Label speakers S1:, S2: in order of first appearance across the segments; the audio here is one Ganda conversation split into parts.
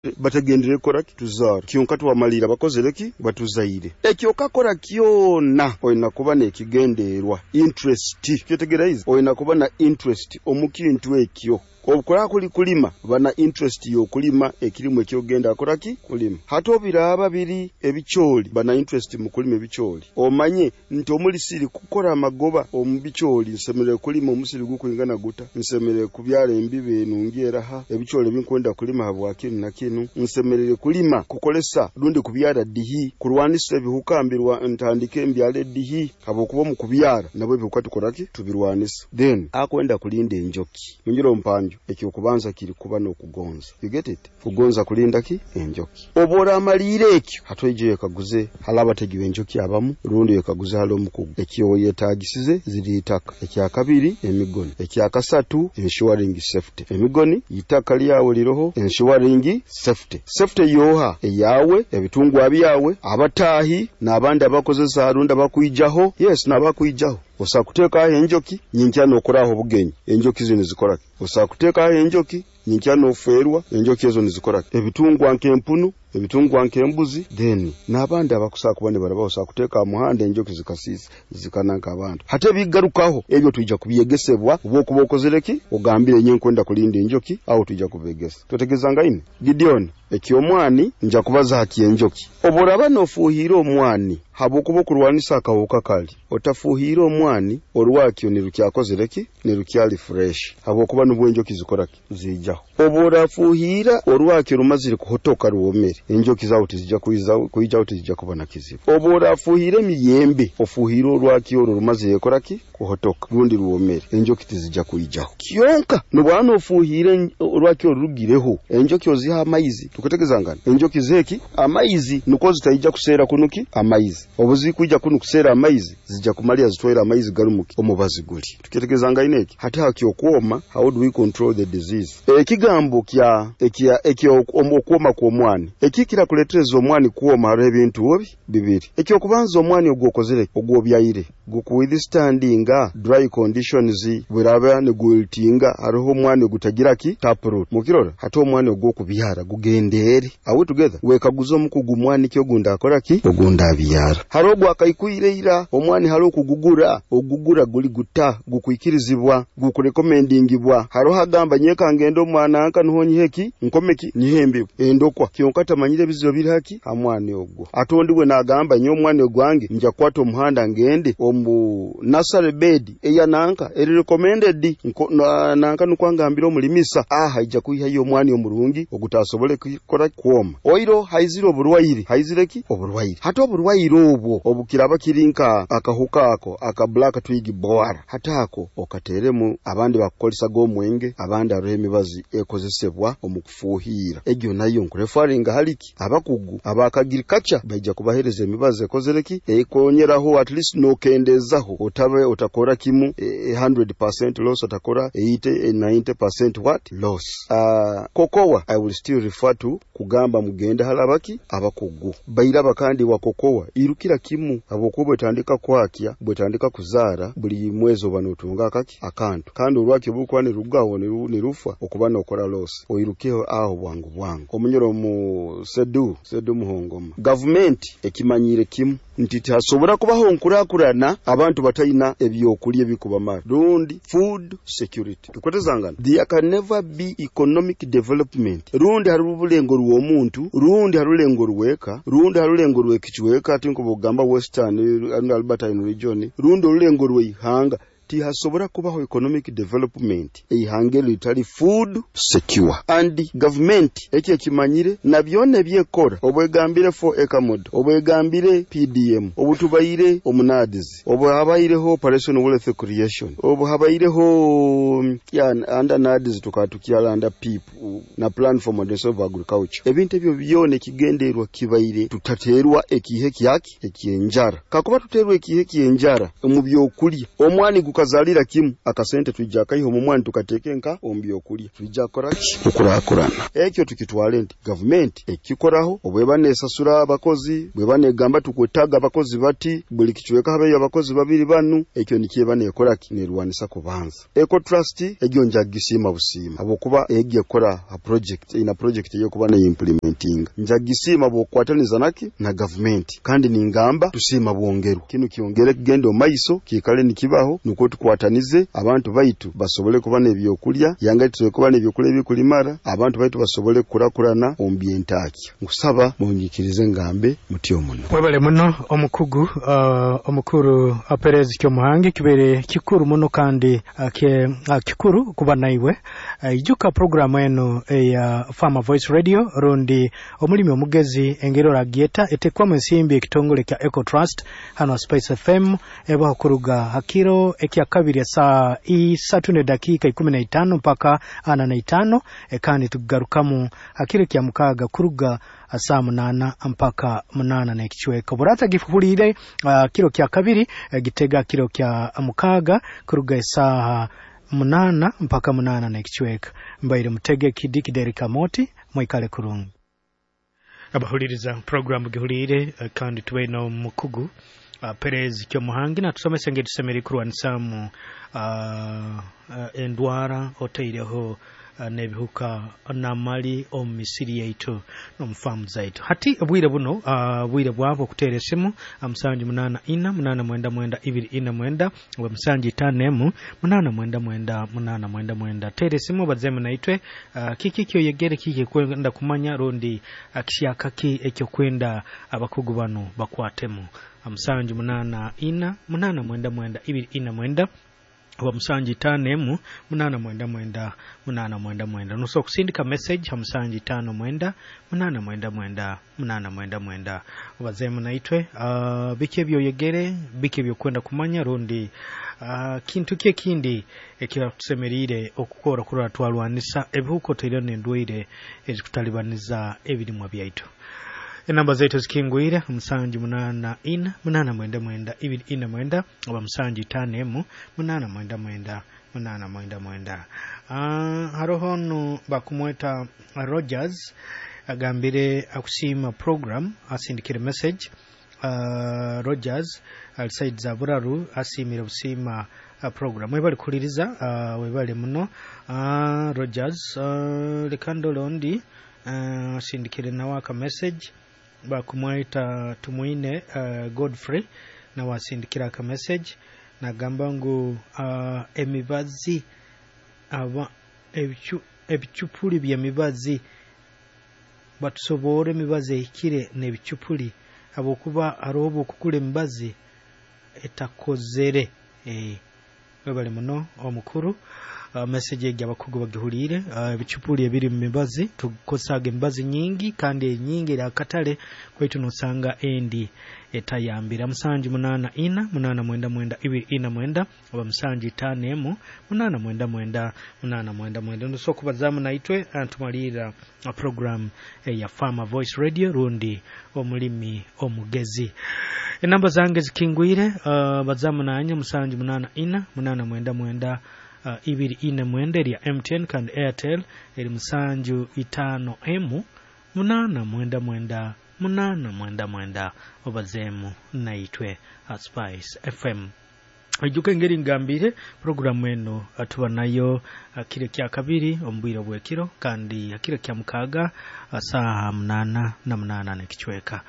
S1: batagendere kola kituzaara kyonka twamalira bakozereki batuzaire ekyo kakola kyona oyina kuba n'ekigendeerwa interest kyetegeraize oyina kuba na interest omukintu ekyo obukola kuli kulima bana interest y'okulima ekirimu ekyogenda akolaki kulima hata obiraba biri ebicholi bana interest mu kulima ebicholi omanye nti omulisiri kukola amagoba omubicholi nsemere kulima omusiri gukuyingana guta nsemere kubyala embibe enungiera ha ebicholi binkwenda kulima habwakini na kinu nsemere kulima kukolesa lundi kubyala dihi kurwanisa ebihukambirwa ntandike mbyale dihi habokuba mu kubyala nabwe bikatukolaki tubirwanisa then akwenda kulinda enjoki munjiro mpanjo ekyokubanza kiri kuba n'okugonza you get it kugonza kulinda ki enjoki obora amalire ekyo hatoije yekaguze halaba tegiwe enjoki abamu rundi yekaguze halo mukugu ekyo yetagisize ziri itaka ekyakabiri emigoni ekyakasatu ensuring safety emigoni itaka lyawe liroho ensuring safety yoha eyawe ebitungwa byawe abatahi n'abandi abakozesa arunda bakwijaho yes n'abakwijaho osakuteka enjoki nyinkya okuraho bugenyi enjoki zino zikora osakuteka enjoki nyinkya noferwa enjoki ezo nizikora ebitungwa nkempunu ebitungwa nkembuzi then n'abandi abakusaka kubane baraba osakuteka muhanda enjoki zikasisi zikananka abantu hate bigarukaho ebyo tuija kubyegesebwa obokubokozereki ogambire nyenkwenda kulinda enjoki au tuija kubegesa totegezanga ine Gideon ekyomwani nja kubaza haki enjoki oboraba nofuhira omwani habokubo kurwanisa akawoka kali otafuhira omwani olwakyo nirukyakozereki nirukyali fresh habokuba n'ubwenjoki zikoraki zijaho obora fuhira olwakyo rumazire kuhotoka ruomere enjoki zawo tizija kuija tizija kubona kizibu obora fuhira emiyembe ofuhira olwakyo rumazire koraki kuhotoka rundi ruomere enjoki tizija kuijaho kyonka nobwana ofuhira olwakyo rugireho enjoki oziha amaizi tukutegezangana enjoki zeki amaizi nuko zitaija kusera kunuki amaizi obuzi kuija kuno kusera amaizi zija kumalia zitwera amaizi galumuki omubazi guli tukitegezanga ineki hata akyokuoma how do we control the disease ekigambo ekyo okuoma kwa omwani ekikira kuletereza omwani kuoma haro ebintu obi bibiri ekyokubanza omwani ogwokozere ogwobyaire gukuwithstandinga dry conditions bweraba ne gultinga hariho omwani ogutagiraki taproot mukirora hata omwani ogwokubyara gugendere awe together wekaguza omukugu omwani kyogunda akoraki ogunda byara haro gwakaikuireira omwani haro okugugura guli guta gukwikirizibwa gukurecommendingibwa haro hagamba nyeka ngendo omwana anka nuhonyi heki nkomeki nyihembe endokwa kyonka manyire bizizo biri haki amwani ogwo atondiwe nagamba nyo omwani ogwange nja kwata omuhanda ngende omu nursery bed eya nanka eri recommended nanka nukwangambira omulimisa haija kuiha yo omwani omurungi ogutasobole kukora kuoma oiro haiziro oburwaire haizireki oburwaire hata oburwaire obwo obukiraba kirinka akahuka ako aka black twig boar hatako okateremu abandi bakolisa go mwenge abandi arohe mibazi ekozesebwa omukufuhira egyo nayo nkurefaringa haliki abakugu abakagirikacha baija kubahereza mibazi ekozereki ekonyeraho at least no kendezaho otabe utakora kimu 100% loss utakora 80-90% what loss kokowa I will still refer to kugamba mugenda halabaki abakugu bairaba kandi wa kokowa irukira kimu abokubo etandika kwakya bwetandika kuzara buli mwezo banotunga kaki akantu kandi olwakyo bukwane rugaho ne rufa okubana okora loss oirukeho aho bwangu omunyoro mu sedu muhongoma government ekimanyire kimu ntiti hasobora kubaho nkurakurana abantu batayina ebyokulye bikubamara rundi food security tukwetezangana there can never be economic development rundi harubulengo ruwomuntu rundi harulengo ruweka rundi harulengo rwekichweka tinko bugamba western Alberta region rundi rulengo rwihanga hasobora kubaho economic development eihangelo itali food secure and government ekimanyire nabyone byekora obwegambire for ekamod obwegambire PDM obutubayire omunadizi obwabayireho operation wealth creation obwabayireho under nadizi tukatukyala under people na plan for modernization of agriculture ebintu ebyo byone kigenderwa kibayire tutaterwa ekihe kyaki ekyenjara kakuba tuterwa ekihe kyenjara mu byokulya omwani tukazalira kimu akasente tujja kayiho mu mwana tukateeke nka ombi okulya tujja koraki okulakulana ekyo tukitwale nti government ekikoraho obweba nesasula abakozi bweba negamba tukwetaga abakozi bati buli kichweka habeyo abakozi babiri banu ekyo nikieba nekolaki nerwanisa kubanza Eco Trust egyo njagisima busima abokuba egye kora a project ina project yo kuba na implementing njagisima bokwataniza naki na government kandi ningamba tusima bwongeru kinu kiongere kigendo maiso kikale nikibaho nuko tukwatanize abantu baitu basobole kuba nebyokulya yanga tukuba nebyokulya bikulimara abantu baitu basobole kurakurana ombientaki nkusaba munyikirize ngambe mutyo muno webale muno omukugu omukuru Perez kyo muhangi kibere kikuru muno kandi kikuru kuba naiwe ijuka program eno ya Farmer Voice Radio rundi omulimi omugezi engero ragieta etekwa mwesimbi ekitongole kya Eco Trust hano Space FM eba kuruga hakiro ekya kabiri saa 3 dakika 15 mpaka 45 ekandi tugarukamu hakiro kya mukaga kuruga saa 8 mpaka 8 na kichweka burata gifulire kiro kya kabiri gitega kiro kya mukaga kuruga saa 8 mpaka 8 na kichweka mbaire mutege kidiki derika moti mwikale kurungu abahuliriza program gihulire kandi tuwe no mukugu Perez kyo muhangi na tusomese nge tusemeri kurwanisamu endwara oteireho nebihuka namali omisiri yaitu no mfamu zaitu hati bwire buno bwire bwabo kuteresimu amsanji 8 wa msanji 5 8 teresimu bazemu naitwe kiki kyo yegere kiki kwenda kumanya rondi akishakaki ekyo kwenda abakugu bano bakwatemu amsanji 8 wa msanji 5 8 nuso kusindika message hamsanji 5 wazemu naitwe bike byo yegere bike byo kwenda kumanya rundi kintu kye kindi ekira tusemerire okukora kuri atwalwanisa ebihuko tirane ndwire ezikutalibaniza ebirimwa byaitu enamba zetu zikingwire msanji 8 oba msanji 5 8 harohonu bakumweta Rogers agambire akusima program asindikire message Rogers alsaid zaburaru asimira busima program webali kuliriza webali muno Rogers lekandolondi asindikire nawaka message bakumweta tumuine Godfrey na wasindikira ka message na gambangu emibazi aba ebichupuli bya mibazi batusobore mibazi ikire nebichupuli abokuba arobo kukule mibazi etakozere webale muno omukuru message y'abakugu bagihulire bichupuli ebiri mu mibazi tukosaga embazi nyingi kandi nyingi ra katale kwetu nosanga endi etayambira msanji 8 oba msanji 5 8 nuso kubazamu naitwe antumalira program ya Farmer Voice Radio rundi omulimi omugezi enamba zange zikingwire bazamu nanya msanji 8 ibiri ine mwende ya MTN kandi Airtel eri msanju 5 8 obazemu naitwe Spice FM ajuke ngeri ngambire programu eno atuba nayo kire kya kabiri ombwira bwekiro kandi akire kya mukaga saa 8 na kichweka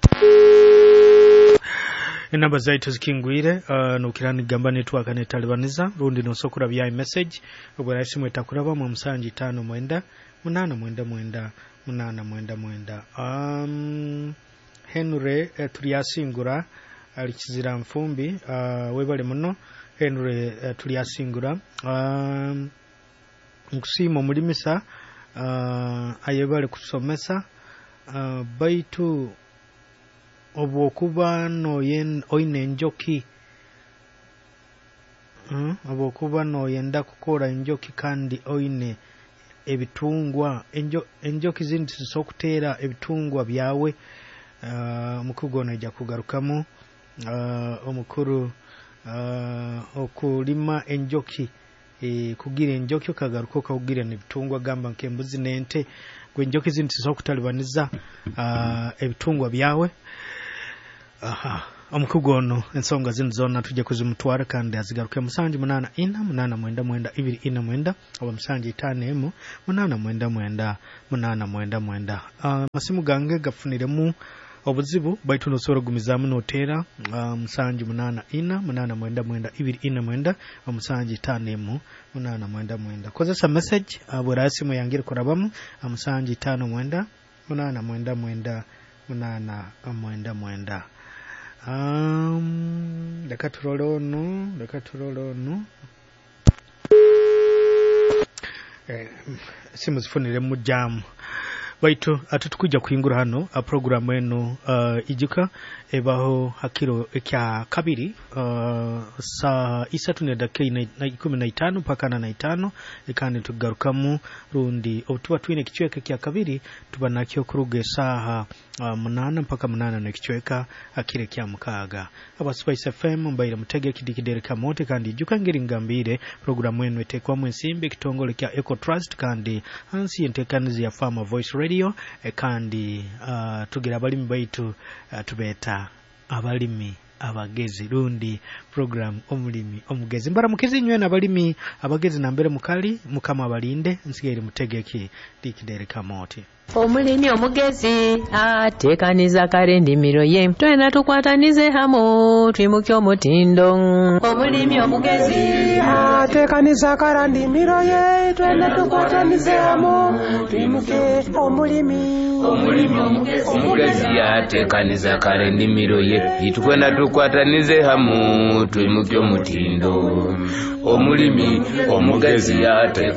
S1: enamba zaitu zikingwire nukirani gamba network anetalibaniza rundi nosokura bya message obwera simwe takuraba mu msanji 5 8 Henry tuliyasingura alikizira mfumbi webale muno Henry tuliyasingura nkusimo mulimisa ayebale kusomesa baitu obokuba no yen oine njoki obokuba no yenda kukora njoki kandi oine ebitungwa enjoki zindi zisokutera ebitungwa byawe mukugono ija kugarukamu omukuru
S2: okulima enjoki kugira enjoki okagaruka okawugira n'ebitungwa gamba nk'embuzi n'ente gwe enjoki zino tisobola kutalibaniza ebitungwa byawe. Omukugu ono ensonga zino zonna tujja kuzimutwala kandi azigaruke 784899249 oba 7518989. Masimu gange gafuniremu obuzibu baitu nosobola gumizaamu noteera 784899249 7518992. Kozesa message bwera simu yange kurabamu 751899299. Leka tulole ono simu zifunire mu jamu baitu atutukujja kuyingura hano program eno ijuka ebaho hakiro ekya kabiri saa 3:15 mpaka 5 ekandi tugarukamu rundi otuba twine kichweka kya kabiri tuba nakyo kuruge saa 8 mpaka 8 n'ekichweka akire kya mukaga. Aba Spice FM mbaire mutege kidikidereka mote kandi ijuka ngiri ngambire program eno etekwa mu nsimbi kitongole kya Eco Trust kandi hansi entekanizi ya Farmer Voice Radio kandi tugira abalimi baitu tubeta abalimi abagezi rundi program omulimi omugezi mbara mukezi nywe nabalimi abagezi nambere mukali mukama abalinde nsigere mutegeki dikidereka mote.
S3: Omulimi omugezi atekaniza kale ndimiro ye twena tukwatanize hamo twimuke omutindo. Omulimi omugezi atekaniza kale ndimiro ye twena tukwatanize hamo twimuke omulimi omugezi atekaniza kale ndimiro ye twena tukwatanize hamo twimuke omutindo. Omulimi omugezi atekaniza